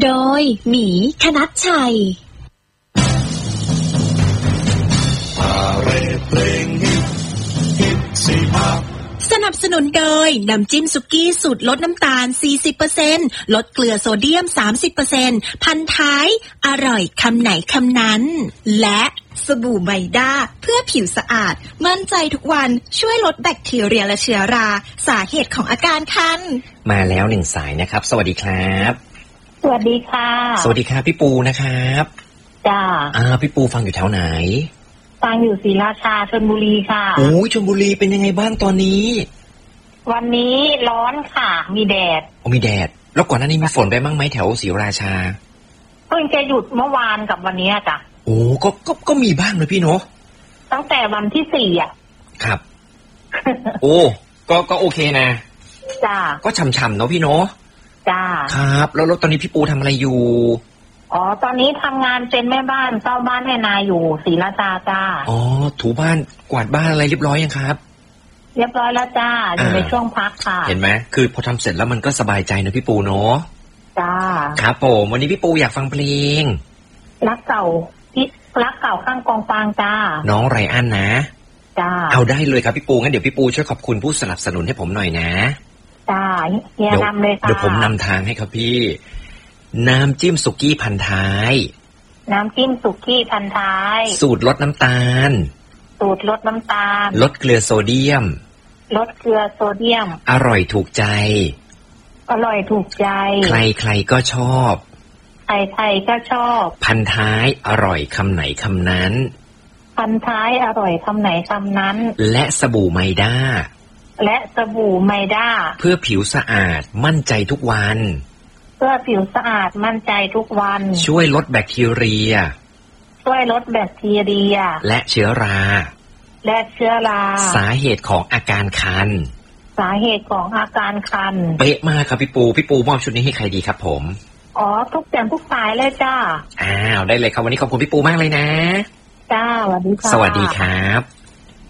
โดยหมีคณัชชัยสนับสนุนโดยน้ำจิ้มสุกี้สูตรลดน้ำตาล 40% ลดเกลือโซเดียม 30% พันท้ายอร่อยคำไหนคำนั้นและสบู่ไบด้าเพื่อผิวสะอาดมั่นใจทุกวันช่วยลดแบคทีเรียและเชื้อราสาเหตุของอาการคันมาแล้วหนึ่งสายนะครับสวัสดีครับสวัสดีค่ะสวัสดีครับพี่ปูนะครับจ้าพี่ปูฟังอยู่แถวไหนฟังอยู่ศรีราชาชลบุรีค่ะโอ้ยชลบุรีเป็นยังไงบ้างตอนนี้วันนี้ร้อนค่ะมีแดดมีแดดแล้วก่อนหน้านี้มีฝนไปบ้างไหมแถวศรีราชาเพิ่งจะหยุดเมื่อวานกับวันนี้จ้ะโอ้ก็มีบ้างเลยพี่เนาะตั้งแต่วันที่4อ่ะครับ โอ้ก็โอเคนะจ้าก็ฉ่ำๆเนาะพี่เนาะจ้าครับแล้วตอนนี้พี่ปูทำอะไรอยู่ตอนนี้ทำงานเป็นแม่บ้านเฝ้าบ้านให้นายอยู่ศรีราชาจ้าถูบ้านกวาดบ้านอะไรเรียบร้อยยังครับเรียบร้อยแล้วจ้าอยู่ในช่วงพักค่ะเห็นไหมคือพอทำเสร็จแล้วมันก็สบายใจนะพี่ปูเนาะจ้าครับผมวันนี้พี่ปูอยากฟังเพลงรักเก่าข้างกองฟางจ้าน้องไรอันนะจ้าเอาได้เลยครับพี่ปูงั้นเดี๋ยวพี่ปูช่วยขอบคุณผู้สนับสนุนให้ผมหน่อยนะจ้าเฮียนำเลยค่ะเดี๋ยวผมนำทางให้ครับพี่น้ำจิ้มสุกี้พันท้ายน้ำจิ้มสุกี้พันท้ายสูตรลดน้ำตาลลดเกลือโซเดียมอร่อยถูกใจใครก็ชอบพันท้ายอร่อยคำไหนคำนั้นและสบู่ไมด้าเพื่อผิวสะอาดมั่นใจทุกวันช่วยลดแบคทีเรียและเชื้อราสาเหตุของอาการคันเป๊ะมากครับพี่ปูมอบชุดนี้ให้ใครดีครับผมทุกอย่างทุกสายเลยจ้าได้เลยครับวันนี้ขอบคุณพี่ปูมากเลยนะจ้าสวัสดีค่ะสวัสดีครับ